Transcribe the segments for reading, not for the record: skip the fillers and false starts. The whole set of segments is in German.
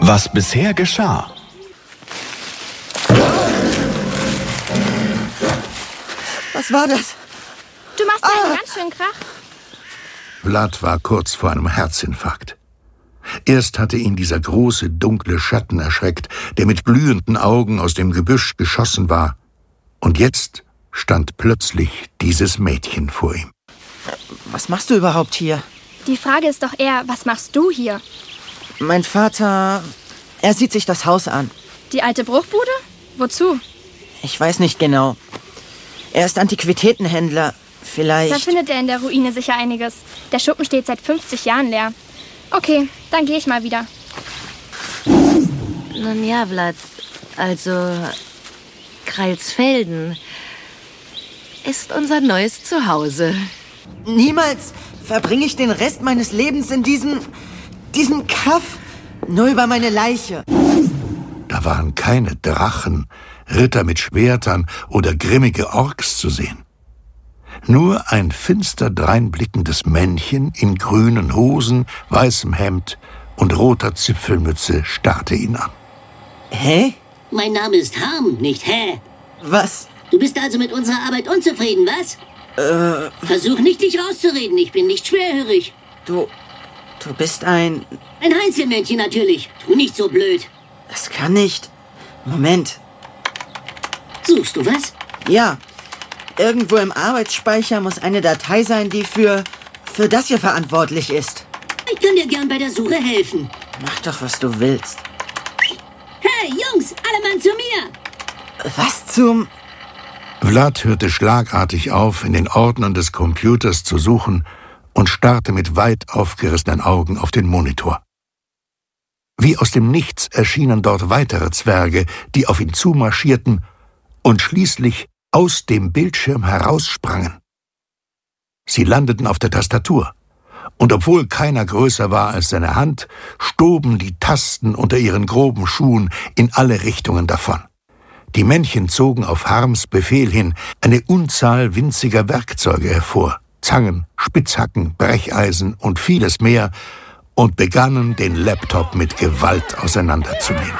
Was bisher geschah. Was war das? Du machst einen ganz schönen Krach. Vlad war kurz vor einem Herzinfarkt. Erst hatte ihn dieser große, dunkle Schatten erschreckt, der mit glühenden Augen aus dem Gebüsch geschossen war. Und jetzt stand plötzlich dieses Mädchen vor ihm. Was machst du überhaupt hier? Die Frage ist doch eher, was machst du hier? Mein Vater, er sieht sich das Haus an. Die alte Bruchbude? Wozu? Ich weiß nicht genau. Er ist Antiquitätenhändler. Vielleicht... Da findet er in der Ruine sicher einiges. Der Schuppen steht seit 50 Jahren leer. Okay, dann gehe ich mal wieder. Nun ja, Vlad, also Kreilsfelden ist unser neues Zuhause. Niemals verbringe ich den Rest meines Lebens in diesem Kaff. Nur über meine Leiche. Da waren keine Drachen, Ritter mit Schwertern oder grimmige Orks zu sehen. Nur ein finster dreinblickendes Männchen in grünen Hosen, weißem Hemd und roter Zipfelmütze starrte ihn an. Hä? Mein Name ist Harm, nicht Hä. Was? Du bist also mit unserer Arbeit unzufrieden, was? Versuch nicht, dich rauszureden. Ich bin nicht schwerhörig. Du bist ein... Ein Heinzelmännchen natürlich. Tu nicht so blöd. Das kann nicht... Moment. Suchst du was? Ja. Irgendwo im Arbeitsspeicher muss eine Datei sein, die für das hier verantwortlich ist. Ich kann dir gern bei der Suche helfen. Mach doch, was du willst. Hey, Jungs, alle Mann zu mir! Was zum... Vlad hörte schlagartig auf, in den Ordnern des Computers zu suchen und starrte mit weit aufgerissenen Augen auf den Monitor. Wie aus dem Nichts erschienen dort weitere Zwerge, die auf ihn zumarschierten und schließlich aus dem Bildschirm heraussprangen. Sie landeten auf der Tastatur, und obwohl keiner größer war als seine Hand, stoben die Tasten unter ihren groben Schuhen in alle Richtungen davon. Die Männchen zogen auf Harms Befehl hin eine Unzahl winziger Werkzeuge hervor, Zangen, Spitzhacken, Brecheisen und vieles mehr, und begannen, den Laptop mit Gewalt auseinanderzunehmen.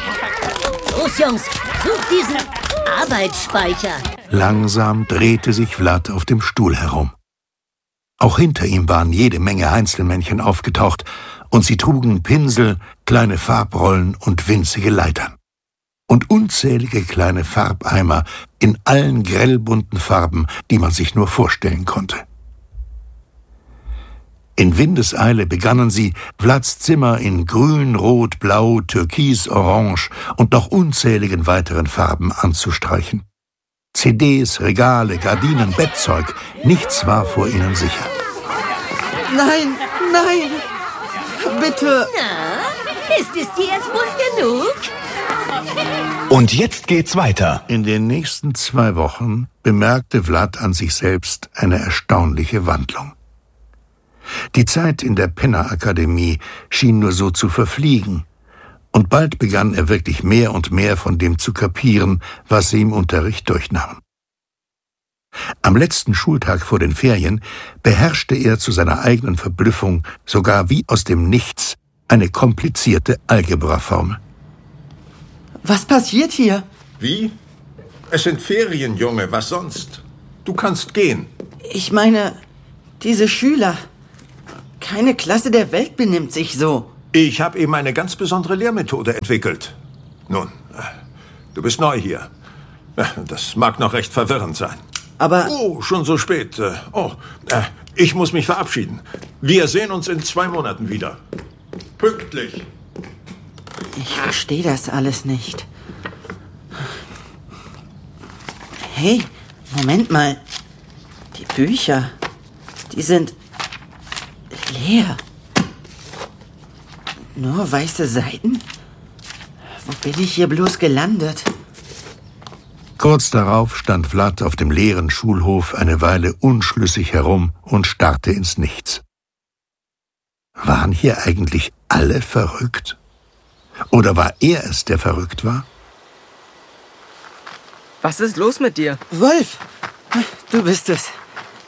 Los, Jungs, sucht diesen Arbeitsspeicher. Langsam drehte sich Vlad auf dem Stuhl herum. Auch hinter ihm waren jede Menge Heinzelmännchen aufgetaucht, und sie trugen Pinsel, kleine Farbrollen und winzige Leitern. Und unzählige kleine Farbeimer in allen grellbunten Farben, die man sich nur vorstellen konnte. In Windeseile begannen sie, Vlads Zimmer in grün, rot, blau, türkis, orange und noch unzähligen weiteren Farben anzustreichen. CDs, Regale, Gardinen, Bettzeug, nichts war vor ihnen sicher. Nein, nein, bitte. Na, ist es dir jetzt wohl genug? Und jetzt geht's weiter. In den nächsten 2 Wochen bemerkte Vlad an sich selbst eine erstaunliche Wandlung. Die Zeit in der Penner-Akademie schien nur so zu verfliegen, und bald begann er wirklich mehr und mehr von dem zu kapieren, was sie im Unterricht durchnahmen. Am letzten Schultag vor den Ferien beherrschte er zu seiner eigenen Verblüffung sogar wie aus dem Nichts eine komplizierte Algebraformel. Was passiert hier? Wie? Es sind Ferien, Junge, was sonst? Du kannst gehen. Ich meine, diese Schüler... Keine Klasse der Welt benimmt sich so. Ich habe eben eine ganz besondere Lehrmethode entwickelt. Nun, du bist neu hier. Das mag noch recht verwirrend sein. Aber... Oh, schon so spät. Ich muss mich verabschieden. Wir sehen uns in 2 Monaten wieder. Pünktlich. Ich verstehe das alles nicht. Hey, Moment mal. Die Bücher, die sind... leer. Nur weiße Seiten? Wo bin ich hier bloß gelandet? Kurz darauf stand Vlad auf dem leeren Schulhof eine Weile unschlüssig herum und starrte ins Nichts. Waren hier eigentlich alle verrückt? Oder war er es, der verrückt war? Was ist los mit dir? Wolf, du bist es.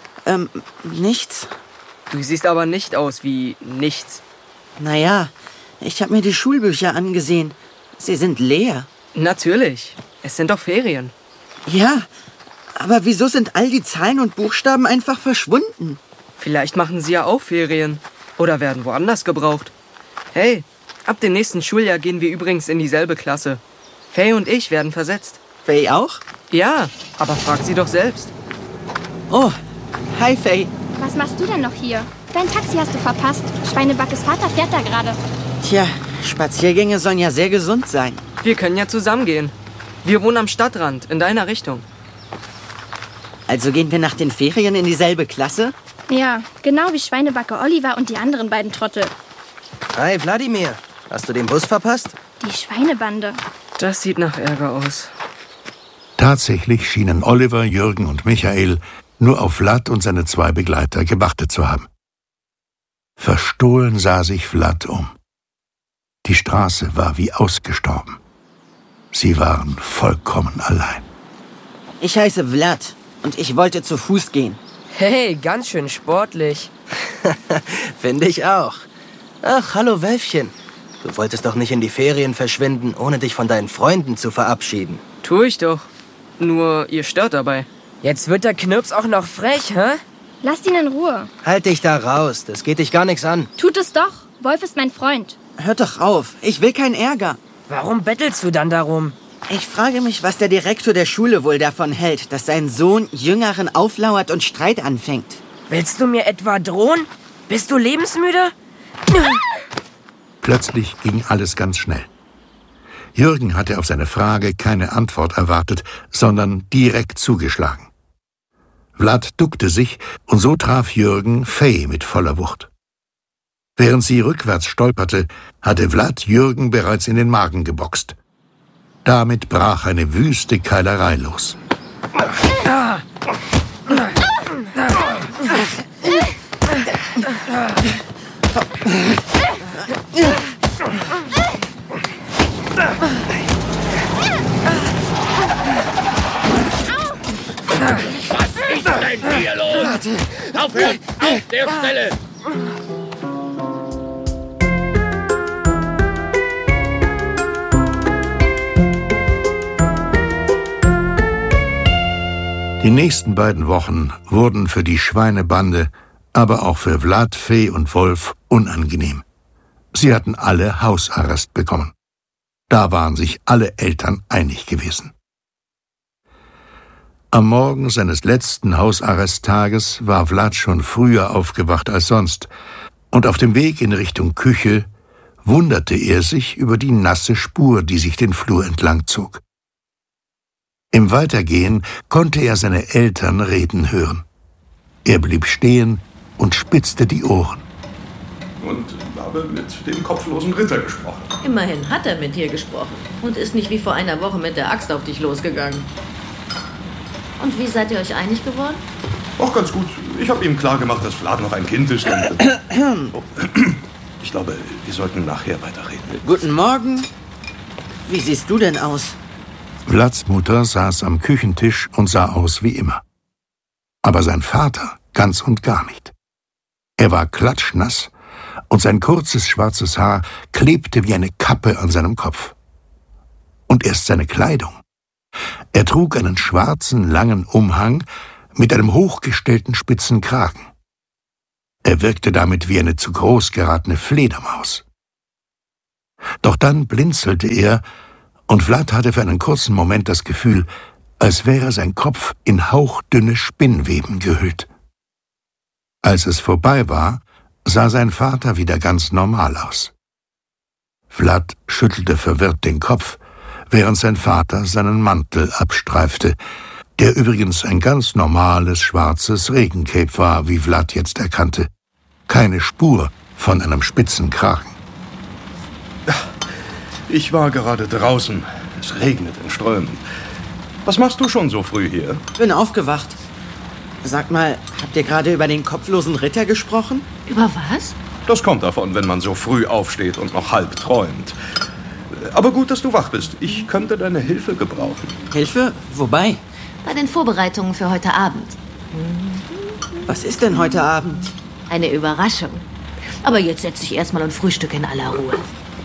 Nichts. Du siehst aber nicht aus wie nichts. Naja, Ich habe mir die Schulbücher angesehen. Sie sind leer. Natürlich. Es sind doch Ferien. Ja, aber wieso sind all die Zahlen und Buchstaben einfach verschwunden? Vielleicht machen sie ja auch Ferien. Oder werden woanders gebraucht. Hey, ab dem nächsten Schuljahr gehen wir übrigens in dieselbe Klasse. Faye und ich werden versetzt. Faye auch? Ja, aber frag sie doch selbst. Oh, hi Faye. Was machst du denn noch hier? Dein Taxi hast du verpasst. Schweinebackes Vater fährt da gerade. Tja, Spaziergänge sollen ja sehr gesund sein. Wir können ja zusammen gehen. Wir wohnen am Stadtrand, in deiner Richtung. Also gehen wir nach den Ferien in dieselbe Klasse? Ja, genau wie Schweinebacke Oliver und die anderen beiden Trottel. Hi, Wladimir. Hast du den Bus verpasst? Die Schweinebande. Das sieht nach Ärger aus. Tatsächlich schienen Oliver, Jürgen und Michael nur auf Vlad und seine 2 Begleiter gewartet zu haben. Verstohlen sah sich Vlad um. Die Straße war wie ausgestorben. Sie waren vollkommen allein. Ich heiße Vlad und ich wollte zu Fuß gehen. Hey, ganz schön sportlich. Finde ich auch. Ach, hallo Wölfchen. Du wolltest doch nicht in die Ferien verschwinden, ohne dich von deinen Freunden zu verabschieden. Tu ich doch. Nur, ihr stört dabei. Jetzt wird der Knirps auch noch frech, hä? Lasst ihn in Ruhe. Halt dich da raus, das geht dich gar nichts an. Tut es doch. Wolf ist mein Freund. Hört doch auf, ich will keinen Ärger. Warum bettelst du dann darum? Ich frage mich, was der Direktor der Schule wohl davon hält, dass sein Sohn Jüngeren auflauert und Streit anfängt. Willst du mir etwa drohen? Bist du lebensmüde? Plötzlich ging alles ganz schnell. Jürgen hatte auf seine Frage keine Antwort erwartet, sondern direkt zugeschlagen. Vlad duckte sich und so traf Jürgen Faye mit voller Wucht. Während sie rückwärts stolperte, hatte Vlad Jürgen bereits in den Magen geboxt. Damit brach eine wüste Keilerei los. Was ist denn hier los? Aufhören! Auf der Stelle! Die nächsten beiden Wochen wurden für die Schweinebande, aber auch für Vlad, Faye und Wolf unangenehm. Sie hatten alle Hausarrest bekommen. Da waren sich alle Eltern einig gewesen. Am Morgen seines letzten Hausarresttages war Vlad schon früher aufgewacht als sonst, und auf dem Weg in Richtung Küche wunderte er sich über die nasse Spur, die sich den Flur entlang zog. Im Weitergehen konnte er seine Eltern reden hören. Er blieb stehen und spitzte die Ohren. Und habe mit dem kopflosen Ritter gesprochen. Immerhin hat er mit dir gesprochen und ist nicht wie vor einer Woche mit der Axt auf dich losgegangen. Und wie seid ihr euch einig geworden? Auch ganz gut. Ich habe ihm klargemacht, dass Vlad noch ein Kind ist. Und ich glaube, wir sollten nachher weiterreden. Guten Morgen. Wie siehst du denn aus? Vlads Mutter saß am Küchentisch und sah aus wie immer. Aber sein Vater ganz und gar nicht. Er war klatschnass und sein kurzes schwarzes Haar klebte wie eine Kappe an seinem Kopf. Und erst seine Kleidung. Er trug einen schwarzen, langen Umhang mit einem hochgestellten spitzen Kragen. Er wirkte damit wie eine zu groß geratene Fledermaus. Doch dann blinzelte er, und Vlad hatte für einen kurzen Moment das Gefühl, als wäre sein Kopf in hauchdünne Spinnweben gehüllt. Als es vorbei war, sah sein Vater wieder ganz normal aus. Vlad schüttelte verwirrt den Kopf, während sein Vater seinen Mantel abstreifte, der übrigens ein ganz normales schwarzes Regencape war, wie Vlad jetzt erkannte. Keine Spur von einem spitzen Kragen. Ich war gerade draußen. Es regnet in Strömen. Was machst du schon so früh hier? Bin aufgewacht. Sag mal, habt ihr gerade über den kopflosen Ritter gesprochen? Über was? Das kommt davon, wenn man so früh aufsteht und noch halb träumt. Aber gut, dass du wach bist. Ich könnte deine Hilfe gebrauchen. Hilfe? Wobei? Bei den Vorbereitungen für heute Abend. Was ist denn heute Abend? Eine Überraschung. Aber jetzt setz dich erstmal und frühstücke in aller Ruhe.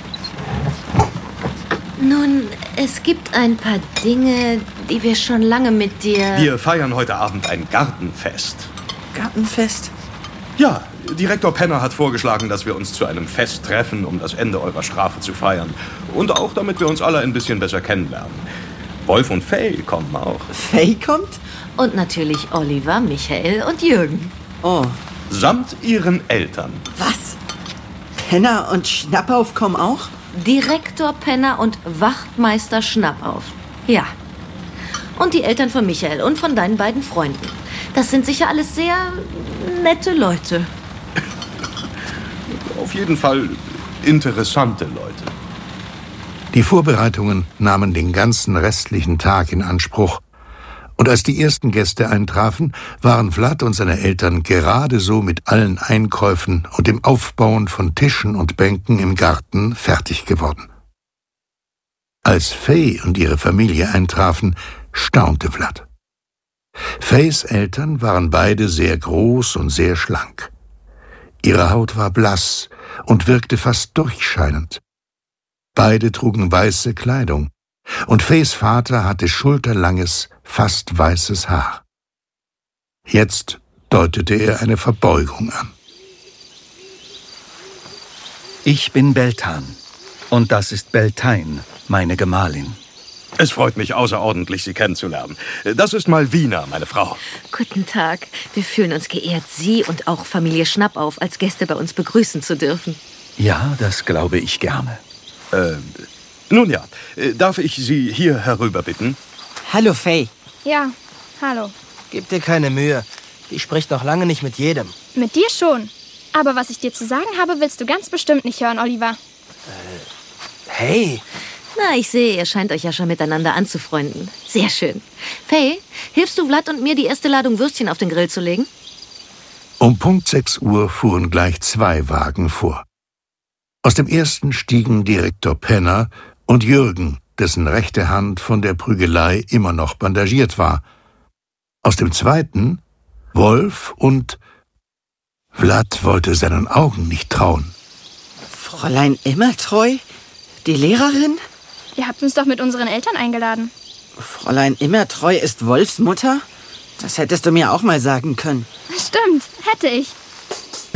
Nun, es gibt ein paar Dinge, die wir schon lange mit dir... Wir feiern heute Abend ein Gartenfest. Gartenfest? Ja, Direktor Penner hat vorgeschlagen, dass wir uns zu einem Fest treffen, um das Ende eurer Strafe zu feiern. Und auch, damit wir uns alle ein bisschen besser kennenlernen. Wolf und Fay kommen auch. Fay kommt? Und natürlich Oliver, Michael und Jürgen. Oh. Samt ihren Eltern. Was? Penner und Schnappauf kommen auch? Direktor Penner und Wachtmeister Schnappauf. Ja. Und die Eltern von Michael und von deinen beiden Freunden. Das sind sicher alles sehr nette Leute. Auf jeden Fall interessante Leute. Die Vorbereitungen nahmen den ganzen restlichen Tag in Anspruch. Und als die ersten Gäste eintrafen, waren Vlad und seine Eltern gerade so mit allen Einkäufen und dem Aufbauen von Tischen und Bänken im Garten fertig geworden. Als Fay und ihre Familie eintrafen, staunte Vlad. Fays Eltern waren beide sehr groß und sehr schlank. Ihre Haut war blass und wirkte fast durchscheinend. Beide trugen weiße Kleidung, und Fays Vater hatte schulterlanges, fast weißes Haar. Jetzt deutete er eine Verbeugung an. Ich bin Beltan, und das ist Beltane, meine Gemahlin. Es freut mich außerordentlich, Sie kennenzulernen. Das ist Malvina, meine Frau. Guten Tag. Wir fühlen uns geehrt, Sie und auch Familie Schnappauf als Gäste bei uns begrüßen zu dürfen. Ja, das glaube ich gerne. Nun ja, darf ich Sie hier herüber bitten? Hallo, Fay. Ja, hallo. Gib dir keine Mühe. Die spricht noch lange nicht mit jedem. Mit dir schon. Aber was ich dir zu sagen habe, willst du ganz bestimmt nicht hören, Oliver. Hey. Na, ich sehe, ihr scheint euch ja schon miteinander anzufreunden. Sehr schön. Fay, hilfst du Vlad und mir, die erste Ladung Würstchen auf den Grill zu legen? Um Punkt 6 Uhr fuhren gleich 2 Wagen vor. Aus dem ersten stiegen Direktor Penner und Jürgen, dessen rechte Hand von der Prügelei immer noch bandagiert war. Aus dem zweiten Wolf und... Vlad wollte seinen Augen nicht trauen. Fräulein Immertreu? Die Lehrerin? Ihr habt uns doch mit unseren Eltern eingeladen. Fräulein Immertreu ist Wolfs Mutter? Das hättest du mir auch mal sagen können. Stimmt, hätte ich.